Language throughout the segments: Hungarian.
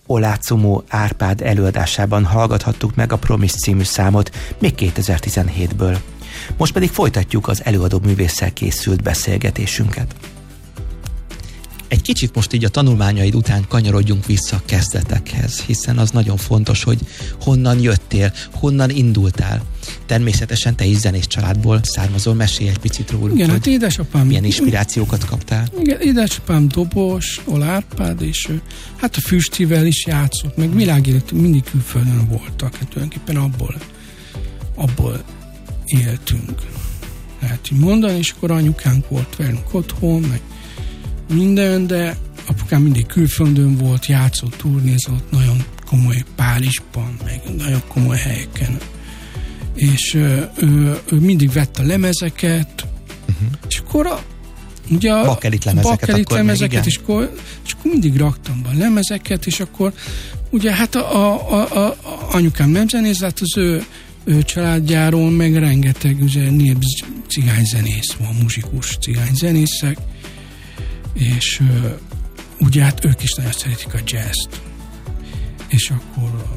Olácumó Árpád előadásában hallgathattuk meg a Promise című számot még 2017-ből. Most pedig folytatjuk az előadó művésszel készült beszélgetésünket. Egy kicsit most így a tanulmányaid után kanyarodjunk vissza a kezdetekhez, hiszen az nagyon fontos, hogy honnan jöttél, honnan indultál. Természetesen te is zenész családból származol, mesélj egy picit róluk, igen, hát édesapám, milyen inspirációkat kaptál. Igen, édesapám dobos, Árpád, és hát a füstivel is játszott, meg világéletű mindig külföldön voltak, hát tulajdonképpen abból éltünk. Lehet így mondani, és akkor anyukánk volt velünk otthon, meg minden, de apukám mindig külföldön volt, játszott, turnézott, nagyon komoly Párizsban, meg nagyon komoly helyeken. És ő mindig vett a lemezeket, és akkor ugye a bakkelit lemezeket, és akkor mindig raktam be a lemezeket, és akkor ugye hát a anyukám nem zenészett, az ő családjáról meg rengeteg cigányzenész van, muzsikus cigányzenészek, és ugye hát ők is nagyon szeretik a jazzt. És akkor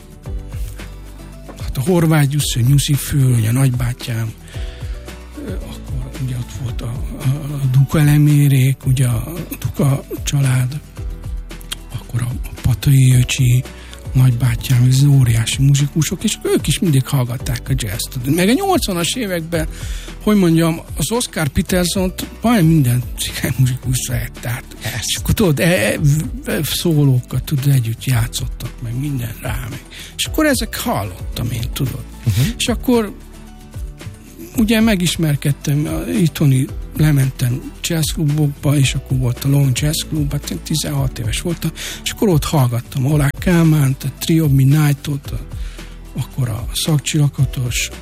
hát a Horváth Gyuszi, Nyuszi Fő, ugye a nagybátyám, akkor ugye ott volt a Duka Elemérék, ugye a Duka család, akkor a Patai öcsi, nagybátyám, ez óriási muzsikusok, és ők is mindig hallgatták a jazzt. Meg a 80-as években, hogy mondjam, az Oscar Petersont majdnem minden cigány muzsikus vett át. És akkor tudod, szólókat tudod, együtt játszottak, meg minden rá, meg. És akkor ezek hallottam én, tudod. És akkor ugye megismerkedtem, itthoni lementem jazzklubokba, és akkor volt a Long Jazz Club, hát 16 éves voltam, és akkor ott hallgattam Olá Kálmánt, a Trio Midnight-ot, akkor a Szakcsillakatos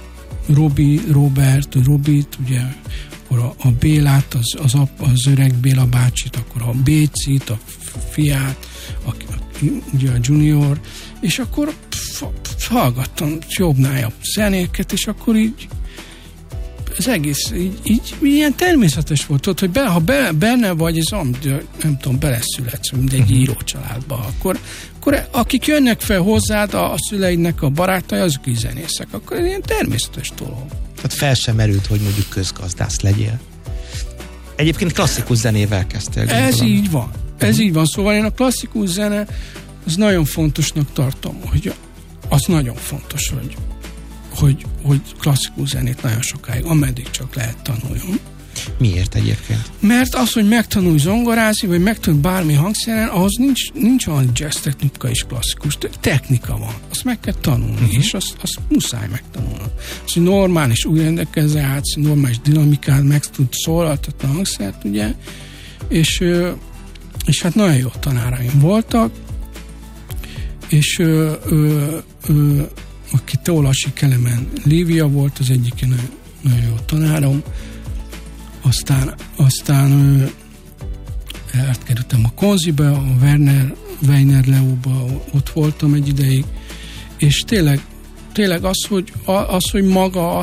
Robit, ugye, akkor a Bélát, az öreg Béla bácsit, akkor a Bécit, a fiát, ugye a Junior, és akkor hallgattam jobbnál jobb zenéket, és akkor így az egész így ilyen természetes volt, hogy ha benne vagy, nem tudom, beleszületsz mindegy írócsaládba, akkor akik jönnek fel hozzád, a szüleidnek a barátai, azok is zenészek, akkor ez ilyen természetes dolog. Tehát fel sem merült, hogy mondjuk közgazdász legyél. Egyébként klasszikus zenével kezdtél. Ez így van. Ez így van. Szóval én a klasszikus zene, az nagyon fontosnak tartom, hogy az nagyon fontos, hogy klasszikus zenét nagyon sokáig, ameddig csak lehet tanuljon. Miért egyébként? Mert az, hogy megtanulj zongorázni, vagy megtanulj bármi hangszeren, ahhoz nincs olyan jazz technika és klasszikus. Technika van. Azt meg kell tanulni, és azt muszáj megtanulni. Az, hogy normális új rendelkezzel játsz, normális dinamikát, meg tud szólaltatni a hangszert, ugye? És hát nagyon jó tanáraim voltak, és aki Teolasi Kelemen Lívia volt, az egyik nagyon jó tanárom. Aztán átkerültem a Konzibe, a Weiner Leóba, ott voltam egy ideig, és tényleg az, hogy maga,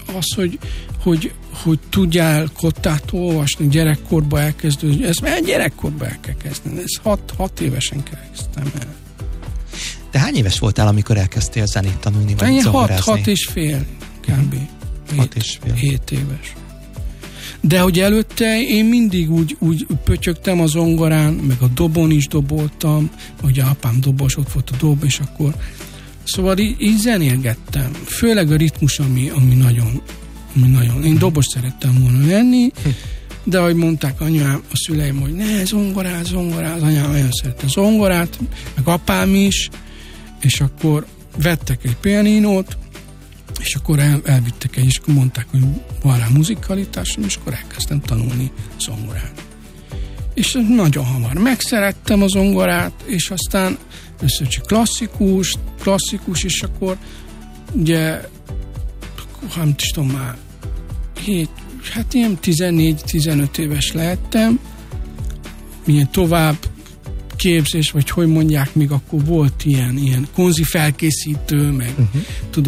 hogy tudjál kottát olvasni, gyerekkorba elkezdődni, ez már gyerekkorba el kell kezdeni, ez 6 évesen kezdtem el. De hány éves voltál, amikor elkezdtél zenét tanulni, vagy zongorázni? 6 és fél, kb. 7 éves. De hogy előtte én mindig úgy pötyögtem a zongorán, meg a dobon is doboltam, ugye apám dobos, ott volt a dob, és akkor szóval így zenélgettem. Főleg a ritmus, ami nagyon én dobos szerettem volna lenni, de ahogy mondták anyám, a szüleim, hogy ne, zongoráz, anyám nagyon szerette a zongorát, meg apám is, és akkor vettek egy pianinót, és akkor elvittek és akkor mondták, hogy van rá muzikalitásom, és akkor elkezdtem tanulni zongorát. És nagyon hamar megszerettem a zongorát, és aztán először csak klasszikus, és akkor ugye, nem tudom már, ilyen 14-15 éves lehettem, milyen tovább képzés, vagy hogy mondják, még akkor volt ilyen konzi felkészítő, meg tudod,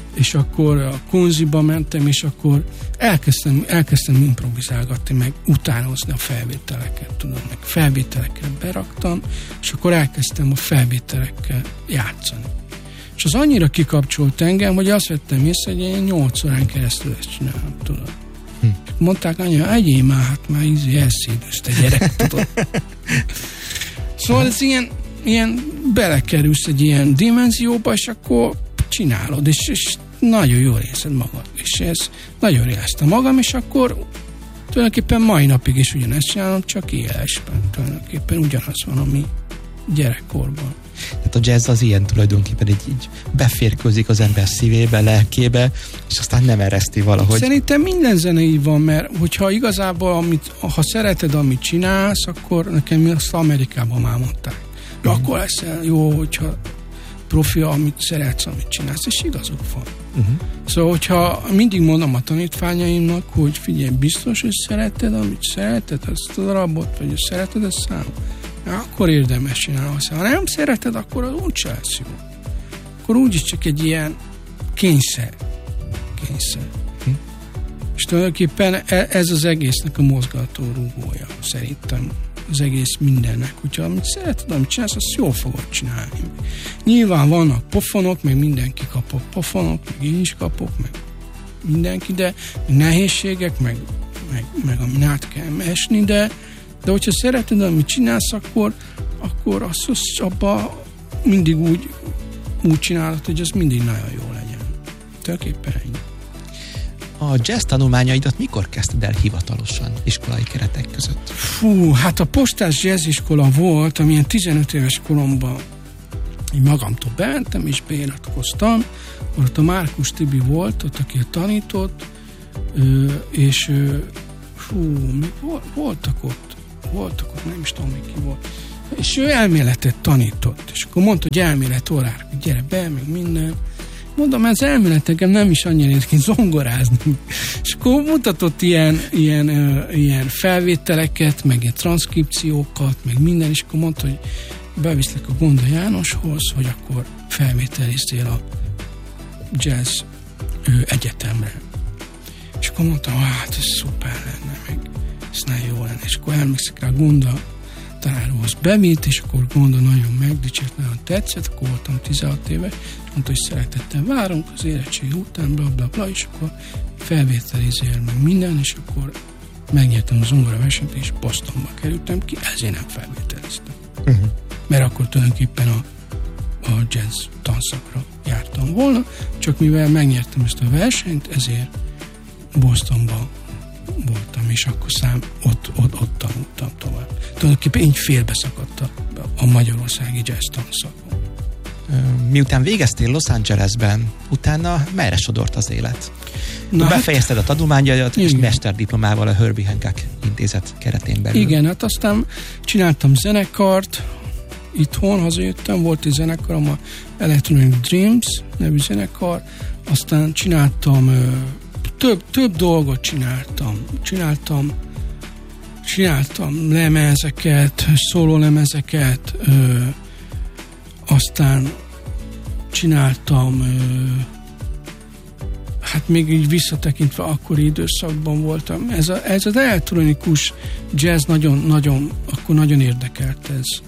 és akkor a Kunziba mentem, és akkor elkezdtem improvizálgatni, meg utánozni a felvételeket, tudod, meg felvételeket beraktam, és akkor elkezdtem a felvételekkel játszani. És az annyira kikapcsolt engem, hogy azt vettem észre, hogy én 8 órán keresztül ezt csinálom, tudod. Mondták, anya, egyél már, hát már elszédőzt a gyerek, tudod. Szóval ez ilyen belekerülsz egy ilyen dimenzióba, és akkor csinálod, és nagyon jól érzed magad. És ez nagyon éreztem magam, és akkor tulajdonképpen mai napig is ugyanezt csinálom, csak élesben. Tulajdonképpen ugyanaz van, ami gyerekkorban. Tehát a jazz az ilyen tulajdonképpen így beférkőzik az ember szívébe, lelkébe, és aztán nem ereszti valahogy. Szerintem minden zene így van, mert hogyha igazából, ha szereted, amit csinálsz, akkor nekem azt Amerikában már mondták. Akkor lesz jó, hogyha profi, amit szeretsz, amit csinálsz, és igazuk van. Szóval, hogyha mindig mondom a tanítványaimnak, hogy figyelj, biztos, hogy szereted, amit szereted, azt a darabot, vagy szereted a számot, akkor érdemes csinálni. Ha nem szereted, akkor az úgyse lesz jó. Akkor úgyis csak egy ilyen kényszer. És tulajdonképpen ez az egésznek a mozgató rúgója, szerintem. Az egész mindennek. Hogyha amit szereted, amit csinálsz, azt jól fogod csinálni. Nyilván vannak pofonok, meg mindenki kap a pofonok, meg én is kapok, meg mindenki, de nehézségek, meg amin át kell esni, de hogyha szereted, amit csinálsz, akkor azt abba mindig úgy csinálod, hogy az mindig nagyon jó legyen. Tulajdonképpen ennyi. A jazz tanulmányaidat mikor kezdted el hivatalosan iskolai keretek között? Hát a postás jazziskola volt, amilyen 15 éves koromban én magamtól bementem és beiratkoztam. Ott a Márkus Tibi volt, ott, aki tanított, és voltak ott, nem is tudom, még ki volt. És ő elméletet tanított, és akkor mondta, hogy elmélet órák, hogy gyere be, meg minden. Mondom, ez elméletegem nem is annyira érdekel zongorázni. És akkor mutatott ilyen felvételeket, meg ilyen transzkripciókat, meg minden, és akkor mondta, hogy beviszlek a Gonda Jánoshoz, hogy akkor felvételiztél a jazz egyetemre. És akkor mondtam, hát ez szuper lenne, meg ez nagyon jó lenne. És akkor elmegyek rá Gonda tanárhoz bevitt, és akkor Gonda nagyon megdicsért, nagyon tetszett, akkor voltam 16 éves, és mondta, hogy szeretettel várunk az érettség után, bla bla bla, és akkor felvételizél meg minden, és akkor megnyertem az zongora versenyt, és Bostonba kerültem ki, ezért nem felvételiztem. Mert akkor tulajdonképpen a jazz tanszakra jártam volna, csak mivel megnyertem ezt a versenyt, ezért Bostonban voltam, és akkor ott tanultam tovább. Tulajdonképpen így félbeszakadt a magyarországi jazz tanszakon. Miután végeztél Los Angelesben, utána merre sodort az élet? Befejezted a tanulmányaidat, és mesterdiplomával a Herbie Hancock intézet keretén belül. Igen, hát aztán csináltam zenekart, itthon hazajöttem, volt egy zenekarom, a Electronic Dreams nevű zenekar, aztán csináltam több dolgot csináltam lemezeket, szólólemezeket, aztán csináltam, hát még így visszatekintve akkori időszakban voltam. Ez az elektronikus jazz nagyon érdekelt ez.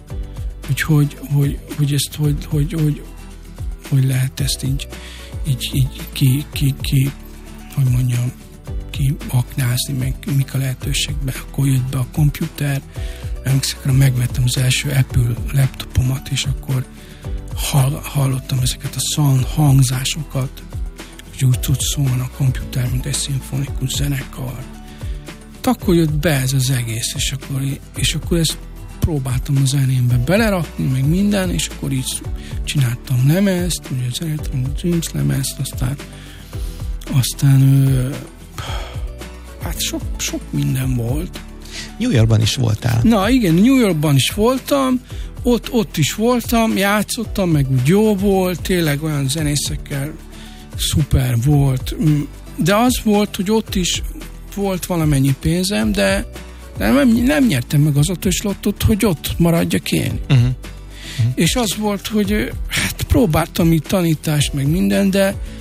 Hogy lehet ezt így kiaknázni, meg mik a lehetőségben. Akkor jött be a komputer, emlékszem, megvettem az első Apple laptopomat, és akkor hallottam ezeket a hangzásokat, hogy úgy tud szólni a komputer, mint egy szimfonikus zenekar. Akkor jött be ez az egész, és akkor ezt próbáltam a zenémbe belerakni, meg minden, és akkor így csináltam lemezt, ugye az Electronic Dreams lemezt, aztán hát sok minden volt. New Yorkban is voltál. Na igen, New Yorkban is voltam, ott is voltam, játszottam, meg úgy jó volt, tényleg olyan zenészekkel szuper volt, de az volt, hogy ott is volt valamennyi pénzem, de nem nyertem meg az ötös lottót, hogy ott maradjak én. És az volt, hogy hát próbáltam itt tanítást, meg minden, de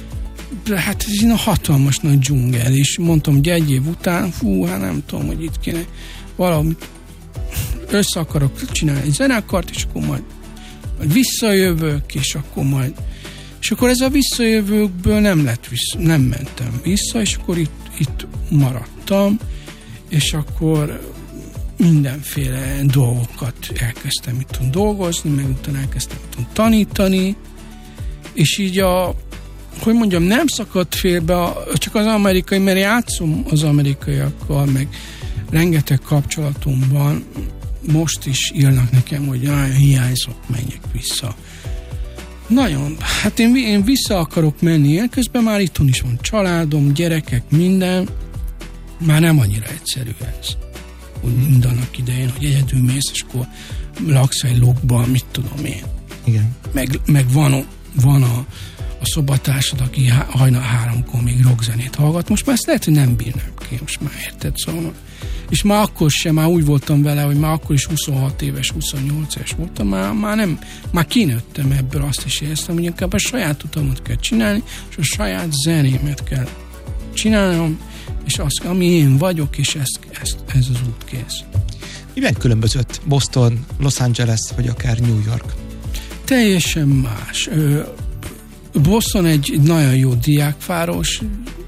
hát ez egy hatalmas nagy dzsungel, és mondtam, hogy egy év után, hát nem tudom, hogy itt kéne valamit össze akarok csinálni egy zenekart, és akkor majd visszajövök, és akkor ez a visszajövőkből nem mentem vissza, és akkor itt maradtam, és akkor mindenféle dolgokat elkezdtem itt dolgozni, meg utána elkezdtem itt tanítani, és így nem szakadt félbe csak az amerikai, mert játszom az amerikaiakkal, meg rengeteg kapcsolatom van, most is írnak nekem, hogy hiányzok, menjek vissza. Nagyon, hát én vissza akarok menni, közben már itthon is van családom, gyerekek, minden, már nem annyira egyszerű ez. Úgy mindannak idején, hogy egyedül mész, és akkor laksz egy lokban, mit tudom én. Igen. Meg van a szobatársad, aki hajnal 3-kor még rockzenét hallgat. Most már ezt lehet, hogy nem bírnám ki, most már érted, szóval. És már akkor sem, már úgy voltam vele, hogy már akkor is 26 éves, 28 éves voltam, már kinőttem ebből, azt is éreztem, hogy inkább a saját utamot kell csinálni, és a saját zenémet kell csinálnom, és azt, ami én vagyok, és ez az út kész. Miben különbözött Boston, Los Angeles, vagy akár New York? Teljesen más. Boston egy nagyon jó diákváros,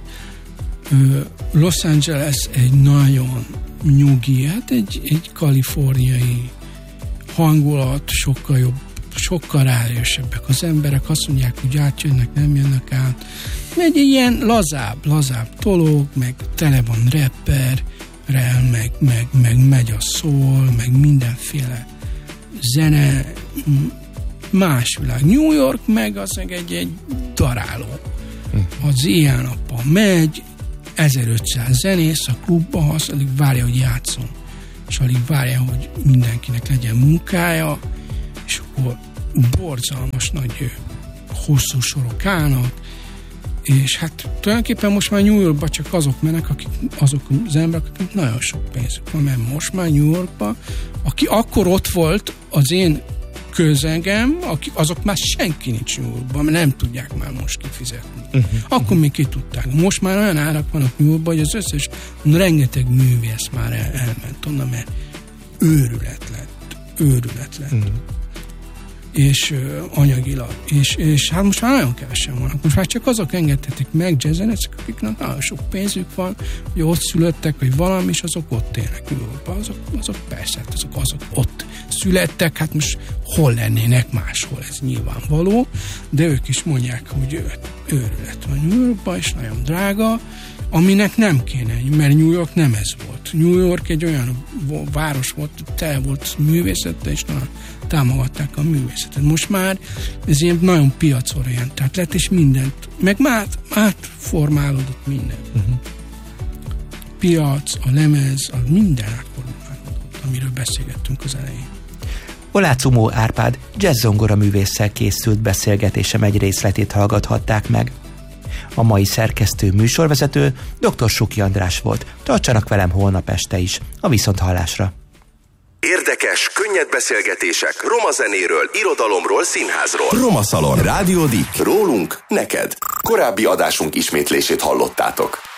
Los Angeles egy nagyon nyugi, hát egy kaliforniai hangulat, sokkal jobb, sokkal rájösebbek az emberek, azt mondják, hogy átjönnek, nem jönnek át. Egy ilyen lazább dolog, meg tele van rapperrel, meg megy a szól, meg mindenféle zene, más világ. New York meg az meg egy daráló. Az éjjel-nappal megy, 1500 zenész a klubba, az alig várja, hogy játszon. És alig várja, hogy mindenkinek legyen munkája, és akkor borzalmas nagy hosszú sorok állnak, és hát tulajdonképpen most már New Yorkba csak azok mennek, azok az emberek, akik nagyon sok pénzük van, mert most már New Yorkba, aki akkor ott volt az én közegem, azok már senki nincs New Yorkban, mert nem tudják már most kifizetni. Akkor még ki tudták. Most már olyan árak vannak New Yorkban, hogy az összes rengeteg művész már elment onnan, mert őrület lett. És anyagilag. És hát most már nagyon kevesen vannak. Most már csak azok engedhetik meg jazzenecek, akiknek nagyon sok pénzük van, hogy ott születtek, vagy valami, és azok ott élnek New Yorkban. Azok persze, azok ott születtek, hát most hol lennének máshol, ez nyilvánvaló, de ők is mondják, hogy őrület van New Yorkban, és nagyon drága, aminek nem kéne, mert New York nem ez volt. New York egy olyan város volt, tele volt művészettel, és nagyon támogatták a művészetet. Most már ez ilyen nagyon piacorientált lett, és mindent, meg már átformálódott minden. Piac, a lemez, minden átformálódott, amiről beszélgettünk az elején. Olácumó Árpád jazz-zongora művésszel készült beszélgetésem egy részletét hallgathatták meg. A mai szerkesztő műsorvezető dr. Suki András volt. Tartsanak velem holnap este is. A viszonthallásra. Érdekes, könnyed beszélgetések roma zenéről, irodalomról, színházról. Roma Szalon. Rádió Dik. Rólunk, neked. Korábbi adásunk ismétlését hallottátok.